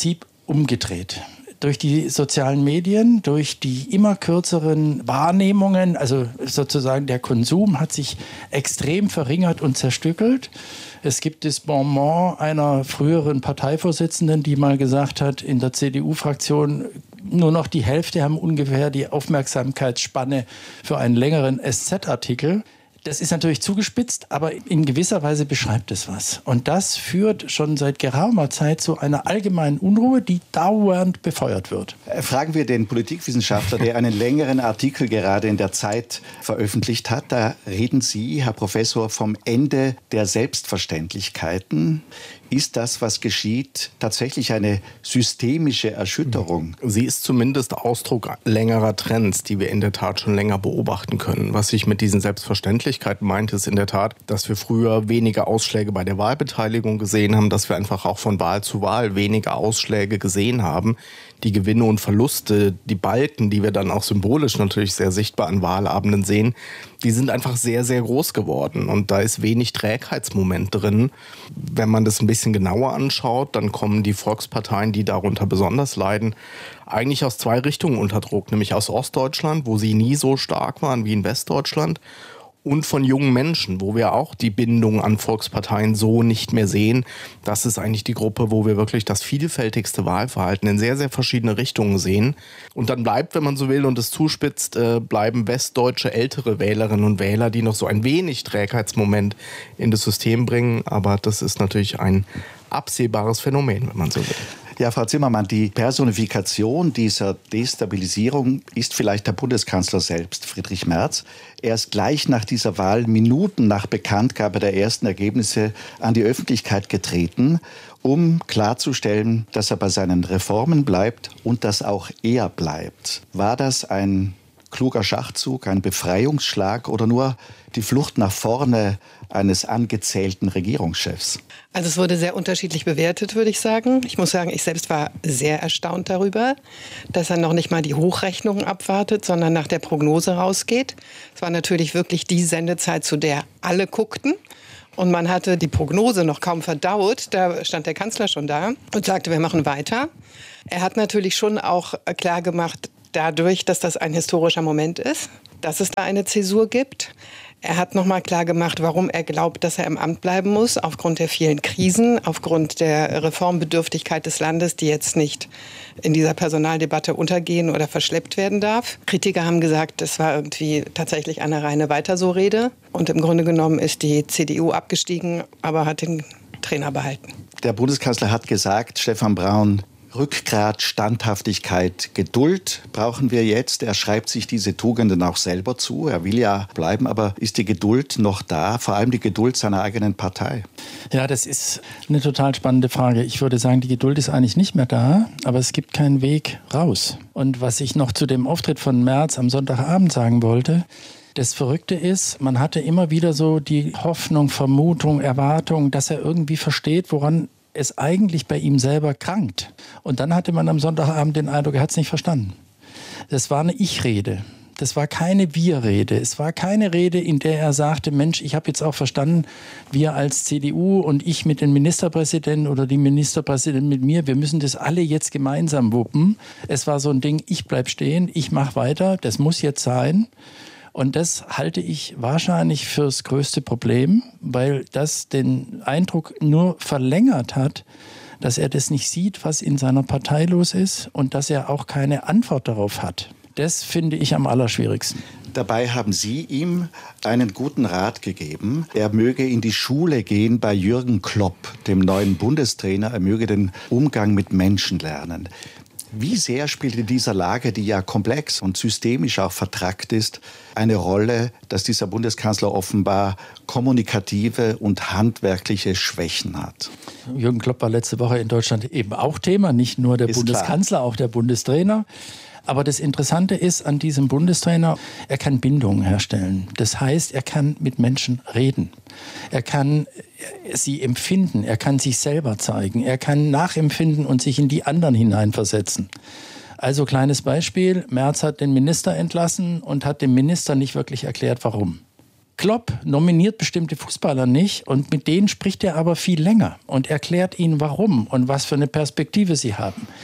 umgedreht. Durch die sozialen Medien, durch die immer kürzeren Wahrnehmungen, also sozusagen der Konsum hat sich extrem verringert und zerstückelt. Es gibt das Bonmot einer früheren Parteivorsitzenden, die mal gesagt hat, in der CDU-Fraktion nur noch die Hälfte haben ungefähr die Aufmerksamkeitsspanne für einen längeren SZ-Artikel. Das ist natürlich zugespitzt, aber in gewisser Weise beschreibt es was. Und das führt schon seit geraumer Zeit zu einer allgemeinen Unruhe, die dauernd befeuert wird. Fragen wir den Politikwissenschaftler, der einen längeren Artikel gerade in der Zeit veröffentlicht hat. Da reden Sie, Herr Professor, vom Ende der Selbstverständlichkeiten. Ist das, was geschieht, tatsächlich eine systemische Erschütterung? Sie ist zumindest Ausdruck längerer Trends, die wir in der Tat schon länger beobachten können. Was ich mit diesen Selbstverständlichkeiten meinte, ist in der Tat, dass wir früher weniger Ausschläge bei der Wahlbeteiligung gesehen haben, dass wir einfach auch von Wahl zu Wahl weniger Ausschläge gesehen haben. Die Gewinne und Verluste, die Balken, die wir dann auch symbolisch natürlich sehr sichtbar an Wahlabenden sehen, die sind einfach sehr, sehr groß geworden. Und da ist wenig Trägheitsmoment drin. Wenn man das ein bisschen genauer anschaut, dann kommen die Volksparteien, die darunter besonders leiden, eigentlich aus zwei Richtungen unter Druck. Nämlich aus Ostdeutschland, wo sie nie so stark waren wie in Westdeutschland. Und von jungen Menschen, wo wir auch die Bindung an Volksparteien so nicht mehr sehen. Das ist eigentlich die Gruppe, wo wir wirklich das vielfältigste Wahlverhalten in sehr, sehr verschiedene Richtungen sehen. Und dann bleibt, wenn man so will und es zuspitzt, bleiben westdeutsche ältere Wählerinnen und Wähler, die noch so ein wenig Trägheitsmoment in das System bringen. Aber das ist natürlich ein absehbares Phänomen, wenn man so will. Ja, Frau Zimmermann, die Personifikation dieser Destabilisierung ist vielleicht der Bundeskanzler selbst, Friedrich Merz. Er ist gleich nach dieser Wahl, Minuten nach Bekanntgabe der ersten Ergebnisse, an die Öffentlichkeit getreten, um klarzustellen, dass er bei seinen Reformen bleibt und dass auch er bleibt. War das ein kluger Schachzug, ein Befreiungsschlag oder nur die Flucht nach vorne eines angezählten Regierungschefs? Also es wurde sehr unterschiedlich bewertet, würde ich sagen. Ich muss sagen, ich selbst war sehr erstaunt darüber, dass er noch nicht mal die Hochrechnungen abwartet, sondern nach der Prognose rausgeht. Es war natürlich wirklich die Sendezeit, zu der alle guckten. Und man hatte die Prognose noch kaum verdaut. Da stand der Kanzler schon da und sagte, wir machen weiter. Er hat natürlich schon auch klar gemacht, dadurch, dass das ein historischer Moment ist, dass es da eine Zäsur gibt. Er hat nochmal klar gemacht, warum er glaubt, dass er im Amt bleiben muss, aufgrund der vielen Krisen, aufgrund der Reformbedürftigkeit des Landes, die jetzt nicht in dieser Personaldebatte untergehen oder verschleppt werden darf. Kritiker haben gesagt, das war irgendwie tatsächlich eine reine Weiter-so-Rede. Und im Grunde genommen ist die CDU abgestiegen, aber hat den Trainer behalten. Der Bundeskanzler hat gesagt, Stefan Braun, Rückgrat, Standhaftigkeit, Geduld brauchen wir jetzt. Er schreibt sich diese Tugenden auch selber zu. Er will ja bleiben, aber ist die Geduld noch da? Vor allem die Geduld seiner eigenen Partei. Ja, das ist eine total spannende Frage. Ich würde sagen, die Geduld ist eigentlich nicht mehr da, aber es gibt keinen Weg raus. Und was ich noch zu dem Auftritt von Merz am Sonntagabend sagen wollte, das Verrückte ist, man hatte immer wieder so die Hoffnung, Vermutung, Erwartung, dass er irgendwie versteht, woran es eigentlich bei ihm selber krankt. Und dann hatte man am Sonntagabend den Eindruck, er hat es nicht verstanden. Das war eine Ich-Rede. Das war keine Wir-Rede. Es war keine Rede, in der er sagte, Mensch, ich habe jetzt auch verstanden, wir als CDU und ich mit den Ministerpräsidenten oder die Ministerpräsidenten mit mir, wir müssen das alle jetzt gemeinsam wuppen. Es war so ein Ding, ich bleib stehen, ich mache weiter, das muss jetzt sein. Und das halte ich wahrscheinlich fürs größte Problem, weil das den Eindruck nur verlängert hat, dass er das nicht sieht, was in seiner Partei los ist und dass er auch keine Antwort darauf hat. Das finde ich am allerschwierigsten. Dabei haben Sie ihm einen guten Rat gegeben. Er möge in die Schule gehen bei Jürgen Klopp, dem neuen Bundestrainer. Er möge den Umgang mit Menschen lernen. Wie sehr spielt in dieser Lage, die ja komplex und systemisch auch vertrackt ist, eine Rolle, dass dieser Bundeskanzler offenbar kommunikative und handwerkliche Schwächen hat? Jürgen Klopp war letzte Woche in Deutschland eben auch Thema, nicht nur der Bundeskanzler, klar, auch der Bundestrainer. Aber das Interessante ist an diesem Bundestrainer, er kann Bindungen herstellen. Das heißt, er kann mit Menschen reden. Er kann sie empfinden, er kann sich selber zeigen, er kann nachempfinden und sich in die anderen hineinversetzen. Also kleines Beispiel, Merz hat den Minister entlassen und hat dem Minister nicht wirklich erklärt, warum. Klopp nominiert bestimmte Fußballer nicht und mit denen spricht er aber viel länger und erklärt ihnen, warum und was für eine Perspektive sie haben.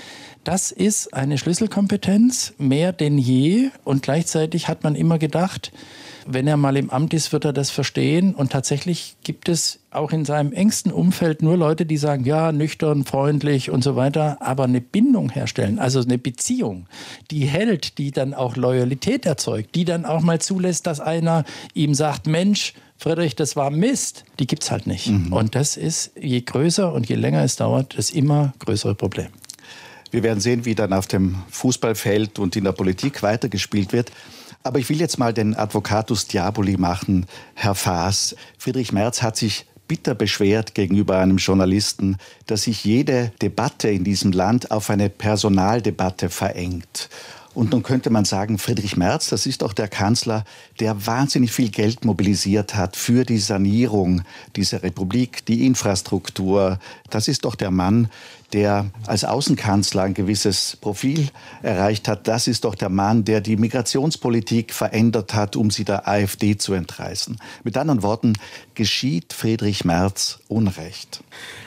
Das ist eine Schlüsselkompetenz, mehr denn je. Und gleichzeitig hat man immer gedacht, wenn er mal im Amt ist, wird er das verstehen. Und tatsächlich gibt es auch in seinem engsten Umfeld nur Leute, die sagen, ja, nüchtern, freundlich und so weiter, aber eine Bindung herstellen, also eine Beziehung, die hält, die dann auch Loyalität erzeugt, die dann auch mal zulässt, dass einer ihm sagt, Mensch, Friedrich, das war Mist, die gibt's halt nicht. Und das ist, je größer und je länger es dauert, das immer größere Problem. Wir werden sehen, wie dann auf dem Fußballfeld und in der Politik weitergespielt wird. Aber ich will jetzt mal den Advocatus Diaboli machen, Herr Faas. Friedrich Merz hat sich bitter beschwert gegenüber einem Journalisten, dass sich jede Debatte in diesem Land auf eine Personaldebatte verengt. Und nun könnte man sagen, Friedrich Merz, das ist doch der Kanzler, der wahnsinnig viel Geld mobilisiert hat für die Sanierung dieser Republik, die Infrastruktur. Das ist doch der Mann, der als Außenkanzler ein gewisses Profil erreicht hat. Das ist doch der Mann, der die Migrationspolitik verändert hat, um sie der AfD zu entreißen. Mit anderen Worten, geschieht Friedrich Merz Unrecht?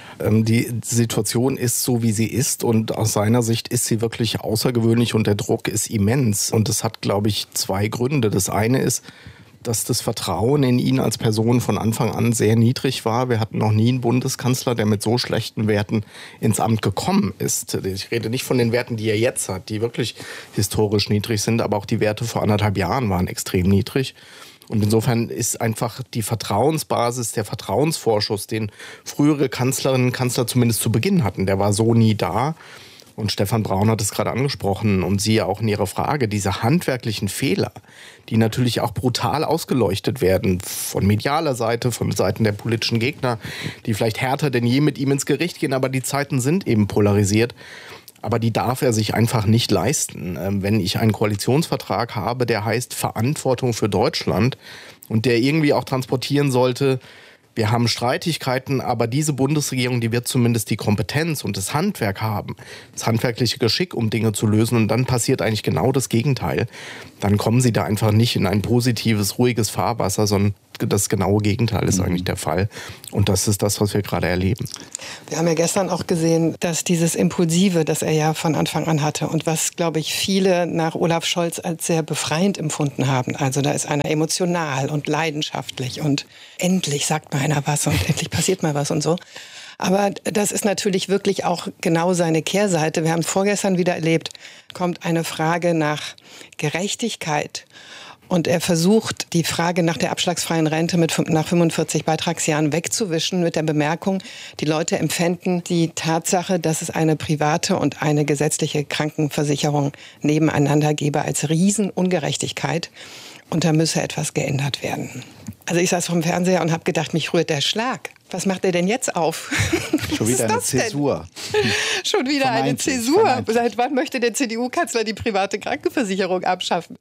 Die Situation ist so, wie sie ist, und aus seiner Sicht ist sie wirklich außergewöhnlich und der Druck ist immens. Und das hat, glaube ich, zwei Gründe. Das eine ist, dass das Vertrauen in ihn als Person von Anfang an sehr niedrig war. Wir hatten noch nie einen Bundeskanzler, der mit so schlechten Werten ins Amt gekommen ist. Ich rede nicht von den Werten, die er jetzt hat, die wirklich historisch niedrig sind, aber auch die Werte vor 1,5 Jahren waren extrem niedrig. Und insofern ist einfach die Vertrauensbasis, der Vertrauensvorschuss, den frühere Kanzlerinnen und Kanzler zumindest zu Beginn hatten, der war so nie da. Und Stefan Braun hat es gerade angesprochen und Sie auch in Ihrer Frage, diese handwerklichen Fehler, die natürlich auch brutal ausgeleuchtet werden von medialer Seite, von Seiten der politischen Gegner, die vielleicht härter denn je mit ihm ins Gericht gehen, aber die Zeiten sind eben polarisiert. Aber die darf er sich einfach nicht leisten. Wenn ich einen Koalitionsvertrag habe, der heißt Verantwortung für Deutschland und der irgendwie auch transportieren sollte, wir haben Streitigkeiten, aber diese Bundesregierung, die wird zumindest die Kompetenz und das Handwerk haben, das handwerkliche Geschick, um Dinge zu lösen. Und dann passiert eigentlich genau das Gegenteil. Dann kommen sie da einfach nicht in ein positives, ruhiges Fahrwasser, sondern das genaue Gegenteil ist eigentlich der Fall. Und das ist das, was wir gerade erleben. Wir haben ja gestern auch gesehen, dass dieses Impulsive, das er ja von Anfang an hatte und was, glaube ich, viele nach Olaf Scholz als sehr befreiend empfunden haben. Also da ist einer emotional und leidenschaftlich und endlich sagt mal einer was und endlich passiert mal was und so. Aber das ist natürlich wirklich auch genau seine Kehrseite. Wir haben es vorgestern wieder erlebt, kommt eine Frage nach Gerechtigkeit. Und er versucht, die Frage nach der abschlagsfreien Rente nach 45 Beitragsjahren wegzuwischen mit der Bemerkung, die Leute empfänden die Tatsache, dass es eine private und eine gesetzliche Krankenversicherung nebeneinander gebe, als Riesenungerechtigkeit. Und da müsse etwas geändert werden. Also ich saß vom Fernseher und habe gedacht, mich rührt der Schlag. Was macht er denn jetzt auf? Schon wieder eine Zäsur. Schon wieder eine Zäsur. Seit wann möchte der CDU-Kanzler die private Krankenversicherung abschaffen?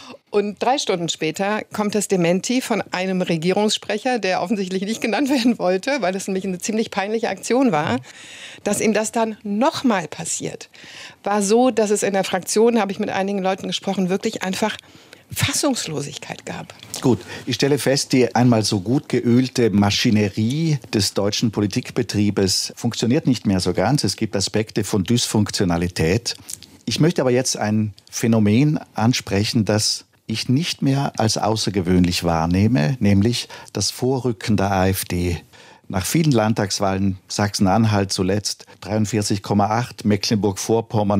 Und 3 Stunden später kommt das Dementi von einem Regierungssprecher, der offensichtlich nicht genannt werden wollte, weil das nämlich eine ziemlich peinliche Aktion war, dass ihm das dann nochmal passiert. War so, dass es in der Fraktion, habe ich mit einigen Leuten gesprochen, wirklich einfach Fassungslosigkeit gab. Gut, ich stelle fest, die einmal so gut geölte Maschinerie des deutschen Politikbetriebes funktioniert nicht mehr so ganz. Es gibt Aspekte von Dysfunktionalität. Ich möchte aber jetzt ein Phänomen ansprechen, das ich nicht mehr als außergewöhnlich wahrnehme, nämlich das Vorrücken der AfD. Nach vielen Landtagswahlen, Sachsen-Anhalt zuletzt 43,8, Mecklenburg-Vorpommern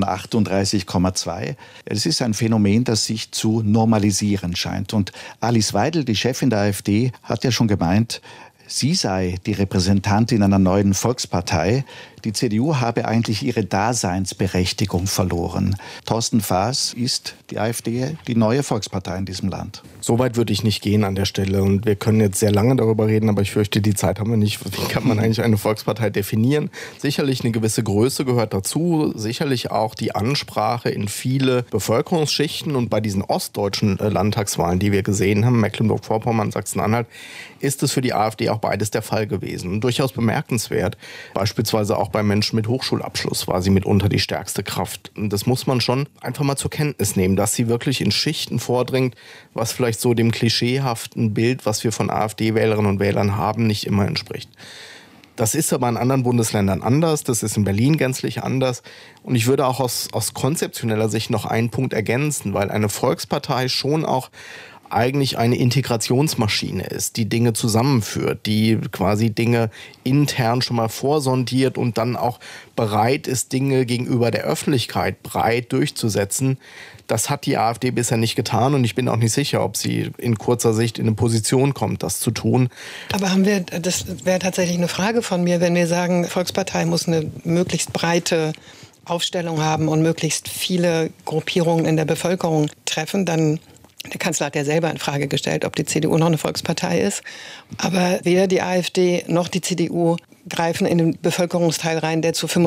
38,2. Es ist ein Phänomen, das sich zu normalisieren scheint. Und Alice Weidel, die Chefin der AfD, hat ja schon gemeint, sie sei die Repräsentantin einer neuen Volkspartei. Die CDU habe eigentlich ihre Daseinsberechtigung verloren. Thorsten Faas, ist die AfD die neue Volkspartei in diesem Land? So weit würde ich nicht gehen an der Stelle. Und wir können jetzt sehr lange darüber reden, aber ich fürchte, die Zeit haben wir nicht. Wie kann man eigentlich eine Volkspartei definieren? Sicherlich eine gewisse Größe gehört dazu. Sicherlich auch die Ansprache in viele Bevölkerungsschichten. Und bei diesen ostdeutschen Landtagswahlen, die wir gesehen haben, Mecklenburg-Vorpommern, Sachsen-Anhalt, ist es für die AfD auch beides der Fall gewesen. Und durchaus bemerkenswert. Beispielsweise auch bei Menschen mit Hochschulabschluss war sie mitunter die stärkste Kraft. Und das muss man schon einfach mal zur Kenntnis nehmen, dass sie wirklich in Schichten vordringt, was vielleicht so dem klischeehaften Bild, was wir von AfD-Wählerinnen und Wählern haben, nicht immer entspricht. Das ist aber in anderen Bundesländern anders, das ist in Berlin gänzlich anders. Und ich würde auch aus konzeptioneller Sicht noch einen Punkt ergänzen, weil eine Volkspartei schon auch eigentlich eine Integrationsmaschine ist, die Dinge zusammenführt, die quasi Dinge intern schon mal vorsondiert und dann auch bereit ist, Dinge gegenüber der Öffentlichkeit breit durchzusetzen. Das hat die AfD bisher nicht getan und ich bin auch nicht sicher, ob sie in kurzer Sicht in eine Position kommt, das zu tun. Aber das wäre tatsächlich eine Frage von mir, wenn wir sagen, Volkspartei muss eine möglichst breite Aufstellung haben und möglichst viele Gruppierungen in der Bevölkerung treffen, dann der Kanzler hat ja selber in Frage gestellt, ob die CDU noch eine Volkspartei ist. Aber weder die AfD noch die CDU greifen in den Bevölkerungsteil rein, der zu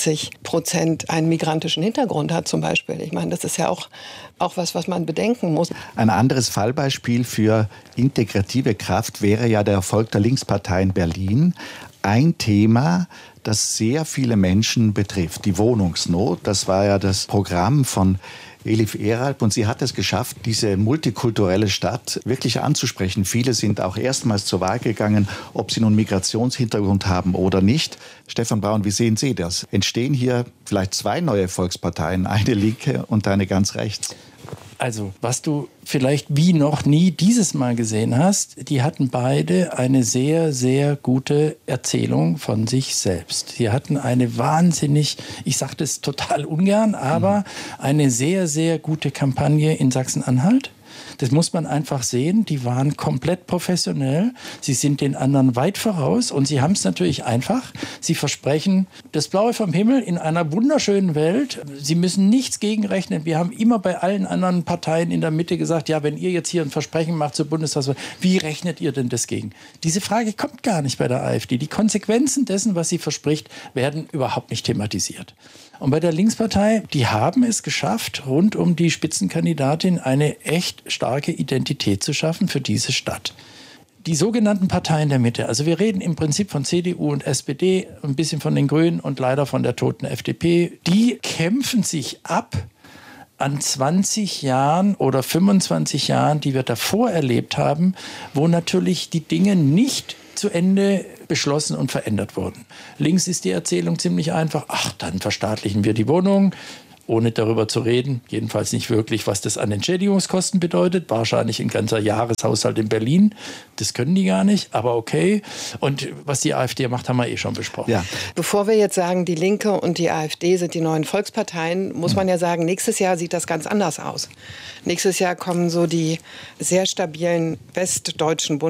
25% einen migrantischen Hintergrund hat zum Beispiel. Ich meine, das ist ja auch was man bedenken muss. Ein anderes Fallbeispiel für integrative Kraft wäre ja der Erfolg der Linkspartei in Berlin. Ein Thema, das sehr viele Menschen betrifft, die Wohnungsnot. Das war ja das Programm von Elif Eralp und sie hat es geschafft, diese multikulturelle Stadt wirklich anzusprechen. Viele sind auch erstmals zur Wahl gegangen, ob sie nun Migrationshintergrund haben oder nicht. Stefan Braun, wie sehen Sie das? Entstehen hier vielleicht zwei neue Volksparteien, eine linke und eine ganz rechts? Also, was du vielleicht wie noch nie dieses Mal gesehen hast, die hatten beide eine sehr, sehr gute Erzählung von sich selbst. Sie hatten eine wahnsinnig, ich sage das total ungern, aber eine sehr, sehr gute Kampagne in Sachsen-Anhalt. Das muss man einfach sehen. Die waren komplett professionell. Sie sind den anderen weit voraus und sie haben es natürlich einfach. Sie versprechen das Blaue vom Himmel in einer wunderschönen Welt. Sie müssen nichts gegenrechnen. Wir haben immer bei allen anderen Parteien in der Mitte gesagt, ja, wenn ihr jetzt hier ein Versprechen macht zur Bundestagswahl, wie rechnet ihr denn das gegen? Diese Frage kommt gar nicht bei der AfD. Die Konsequenzen dessen, was sie verspricht, werden überhaupt nicht thematisiert. Und bei der Linkspartei, die haben es geschafft, rund um die Spitzenkandidatin eine echt starke Identität zu schaffen für diese Stadt. Die sogenannten Parteien der Mitte, also wir reden im Prinzip von CDU und SPD, ein bisschen von den Grünen und leider von der toten FDP, die kämpfen sich ab an 20 Jahren oder 25 Jahren, die wir davor erlebt haben, wo natürlich die Dinge nicht zu Ende beschlossen und verändert wurden. Links ist die Erzählung ziemlich einfach. Ach, dann verstaatlichen wir die Wohnungen, ohne darüber zu reden, jedenfalls nicht wirklich, was das an Entschädigungskosten bedeutet. Wahrscheinlich ein ganzer Jahreshaushalt in Berlin. Das können die gar nicht, aber okay. Und was die AfD macht, haben wir eh schon besprochen. Ja. Bevor wir jetzt sagen, die Linke und die AfD sind die neuen Volksparteien, muss man ja sagen, nächstes Jahr sieht das ganz anders aus. Nächstes Jahr kommen so die sehr stabilen westdeutschen